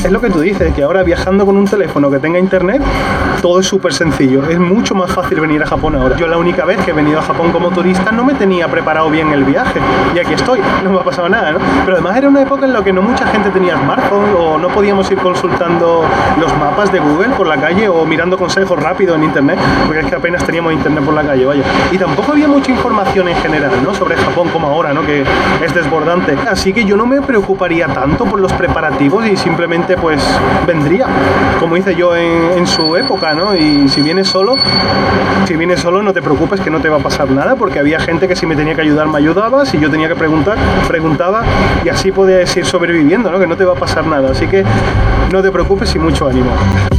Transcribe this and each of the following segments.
Es lo que tú dices, que ahora viajando con un teléfono que tenga internet, todo es súper sencillo. Es mucho más fácil venir a Japón ahora. Yo la única vez que he venido a Japón como turista no me tenía preparado bien el viaje. Y aquí estoy, no me ha pasado nada, ¿no? Pero además era una época en la que no mucha gente tenía smartphone o no podíamos ir consultando los mapas de Google por la calle o mirando consejos rápido en internet, porque es que apenas teníamos internet por la calle, vaya. Y tampoco había mucha información en general, ¿no? Sobre Japón como ahora, ¿no? Que es desbordante. Así que yo no me preocuparía tanto por los preparativos y simplemente pues vendría, como hice yo en su época, ¿no? Y si vienes solo no te preocupes, que no te va a pasar nada, porque había gente que si me tenía que ayudar me ayudaba, si yo tenía que preguntaba, y así podías ir sobreviviendo, ¿no? Que no te va a pasar nada, así que no te preocupes y mucho ánimo.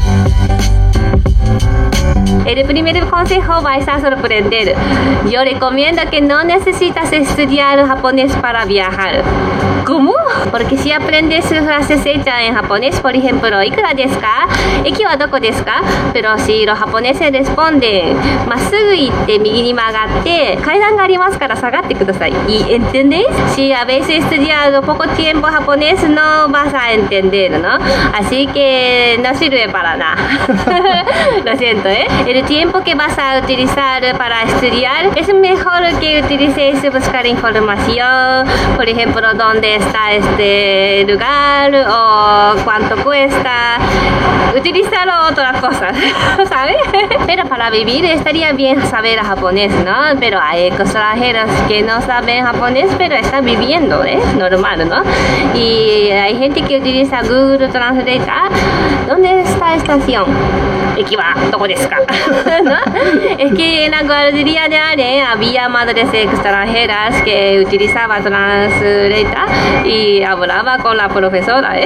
El primer consejo vais a sorprender. Yo recomiendo que no necesitas estudiar japonés para viajar. ¿Cómo? Porque si aprendes frases hechas en japonés, por ejemplo, ¿ikura desu ka? ¿Eki wa doko desu ka? Pero si los japoneses responden, masugu itte, migi ni magatte, kaidan ga arimasu kara sagatte kudasai. ¿Y entendéis? Si habéis estudiado poco tiempo japonés, no vas a entender, ¿no? Así que no sirve para nada. Lo siento, ¿eh? El tiempo que vas a utilizar para estudiar es mejor que utilices buscar información, por ejemplo, dónde está este lugar o cuánto cuesta. Utilizar otras cosas, ¿sabes? Pero para vivir estaría bien saber japonés, ¿no? Pero hay extranjeros que no saben japonés, pero están viviendo, ¿eh? Normal, ¿no? Y hay gente que utiliza Google Translate. Ah, ¿dónde está esta estación? ¿Eki wa doko desu ka? ¿No? Es que en la guardería de Are había madres extranjeras que utilizaban Translate y hablaba con la profesora, ¿eh?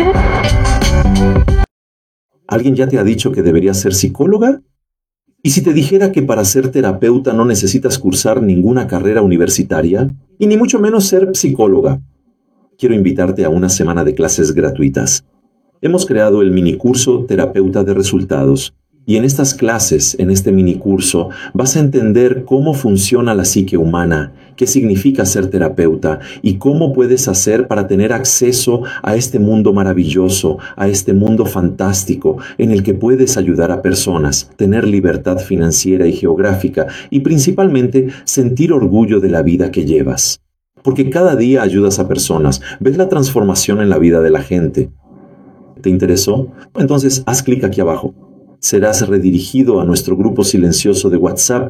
¿Alguien ya te ha dicho que deberías ser psicóloga? ¿Y si te dijera que para ser terapeuta no necesitas cursar ninguna carrera universitaria? Y ni mucho menos ser psicóloga. Quiero invitarte a una semana de clases gratuitas. Hemos creado el minicurso Terapeuta de Resultados. Y en estas clases, en este minicurso, vas a entender cómo funciona la psique humana, qué significa ser terapeuta y cómo puedes hacer para tener acceso a este mundo maravilloso, a este mundo fantástico en el que puedes ayudar a personas, tener libertad financiera y geográfica y principalmente sentir orgullo de la vida que llevas. Porque cada día ayudas a personas, ves la transformación en la vida de la gente. ¿Te interesó? Entonces haz clic aquí abajo. Serás redirigido a nuestro grupo silencioso de WhatsApp